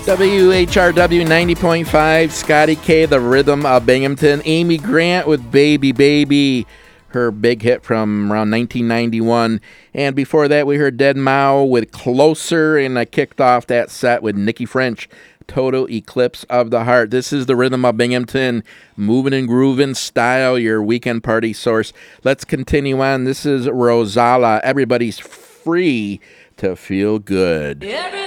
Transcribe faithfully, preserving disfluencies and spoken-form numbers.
W H R W ninety point five, Scotty K, The Rhythm of Binghamton. Amy Grant with Baby Baby, her big hit from around nineteen ninety-one. And before that, we heard Dead Mao with Closer, and I kicked off that set with Nikki French, Total Eclipse of the Heart. This is The Rhythm of Binghamton, moving and grooving style, your weekend party source. Let's continue on. This is Rosala. Everybody's free to feel good. Every